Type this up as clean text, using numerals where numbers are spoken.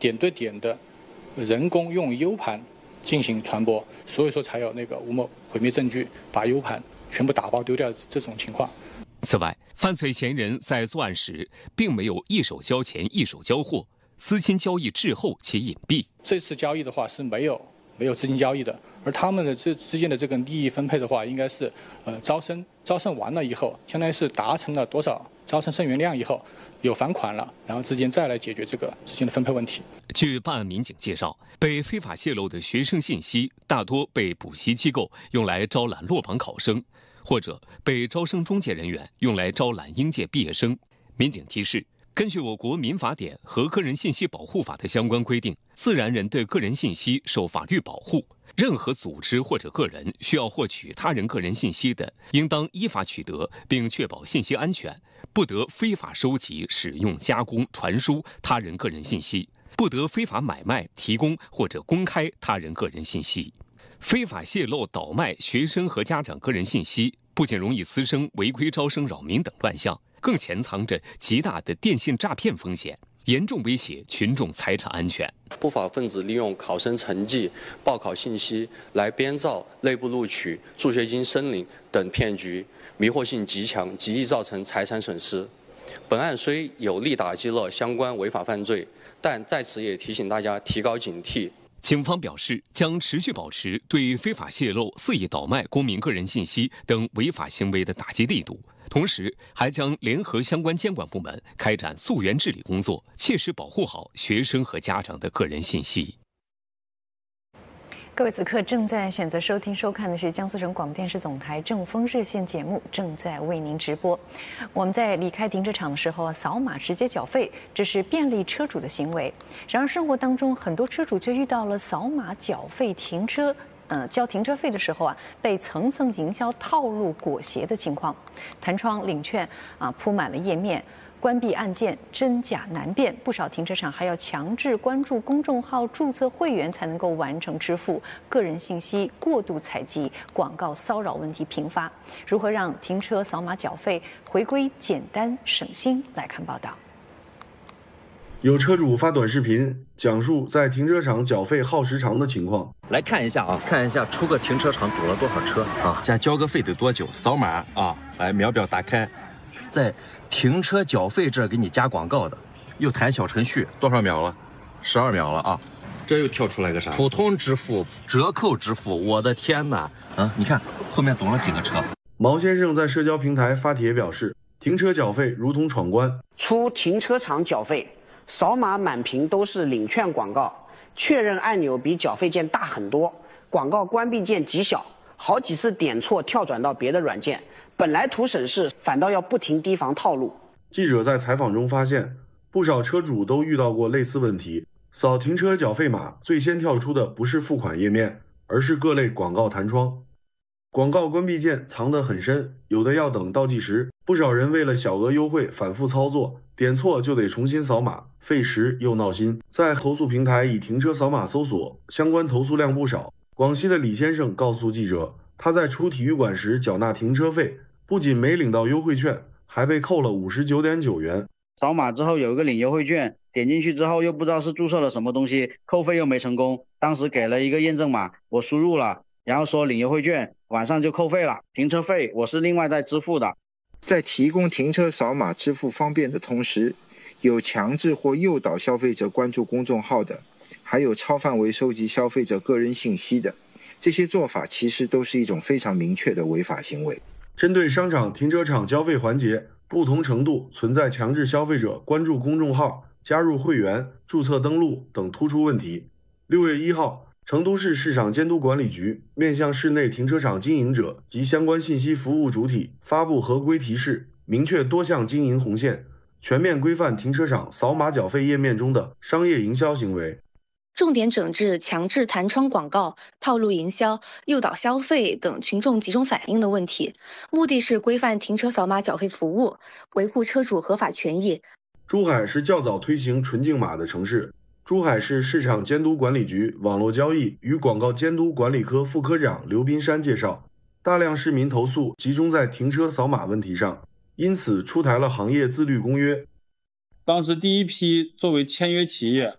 点对点的人工用 U 盘进行传播，所以说才有那个吴某毁灭证据，把 U 盘全部打包丢掉这种情况。 此外，犯罪嫌疑人在作案时并没有一手交钱一手交货，资金交易滞后且隐蔽。 这次交易的话是没有资金交易的，而他们的这之间的这个利益分配的话，应该是招生完了以后，相当于是达成了多少招生生源量以后有返款了，然后之间再来解决这个之间的分配问题。 据办案民警介绍，被非法泄露的学生信息大多被补习机构用来招揽落榜考生，或者被招生中介人员用来招揽应届毕业生。民警提示，根据我国民法典和个人信息保护法的相关规定，自然人的个人信息受法律保护，任何组织或者个人需要获取他人个人信息的，应当依法取得并确保信息安全，不得非法收集、使用、加工、传输他人个人信息，不得非法买卖、提供或者公开他人个人信息。非法泄露、倒卖学生和家长个人信息，不仅容易滋生违规招生、扰民等乱象，更潜藏着极大的电信诈骗风险，严重威胁群众财产安全。 不法分子利用考生成绩、报考信息来编造内部录取、助学金申领等骗局，迷惑性极强，极易造成财产损失。本案虽有力打击了相关违法犯罪，但在此也提醒大家提高警惕。 警方表示，将持续保持对非法泄露、肆意倒卖公民个人信息等违法行为的打击力度，同时还将联合相关监管部门开展溯源治理工作，切实保护好学生和家长的个人信息。 各位此刻正在选择收听收看的是江苏省广播电视总台正风热线节目，正在为您直播。我们在离开停车场的时候扫码直接缴费，这是便利车主的行为。然而生活当中很多车主却遇到了扫码缴费交停车费的时候被层层营销套路裹挟的情况。弹窗领券铺满了页面，关闭按键真假难辨，不少停车场还要强制关注公众号、注册会员才能够完成支付，个人信息过度采集，广告骚扰问题频发。如何让停车扫码缴费回归简单省心？来看报道。 有车主发短视频讲述在停车场缴费耗时长的情况。 来看一下看一下出个停车场堵了多少车这交个费得多久？扫码来秒表打开，在停车缴费这儿给你加广告的，又弹小程序，多少秒了？12秒了这又跳出来个啥？ 普通支付、折扣支付，我的天哪！你看后面堵了几个车。 毛先生在社交平台发帖表示，停车缴费如同闯关。 出停车场缴费，扫码满屏都是领券广告，确认按钮比缴费键大很多，广告关闭键极小，好几次点错跳转到别的软件，本来图省事，反倒要不停提防套路。 记者在采访中发现，不少车主都遇到过类似问题。扫停车缴费码，最先跳出的不是付款页面，而是各类广告弹窗。广告关闭键藏得很深，有的要等倒计时。不少人为了小额优惠反复操作，点错就得重新扫码，费时又闹心。在投诉平台以停车扫码搜索，相关投诉量不少。广西的李先生告诉记者，他在出体育馆时缴纳停车费，不仅没领到优惠券，还被扣了59.9元。 扫码之后有一个领优惠券，点进去之后又不知道是注册了什么东西，扣费又没成功。当时给了一个验证码，我输入了，然后说领优惠券，晚上就扣费了。停车费我是另外再支付的。 在提供停车扫码支付方便的同时，有强制或诱导消费者关注公众号的，还有超范围收集消费者个人信息的，这些做法其实都是一种非常明确的违法行为。 针对商场停车场交费环节不同程度存在强制消费者关注公众号、加入会员、注册登录等突出问题，6月1号，成都市市场监督管理局面向市内停车场经营者及相关信息服务主体发布合规提示，明确多项经营红线，全面规范停车场扫码缴费页面中的商业营销行为， 重点整治强制弹窗广告、套路营销、诱导消费等群众集中反映的问题，目的是规范停车扫码缴费服务，维护车主合法权益。 珠海是较早推行纯净码的城市。珠海市市场监督管理局网络交易与广告监督管理科副科长刘斌山介绍，大量市民投诉集中在停车扫码问题上，因此出台了行业自律公约。 当时第一批作为签约企业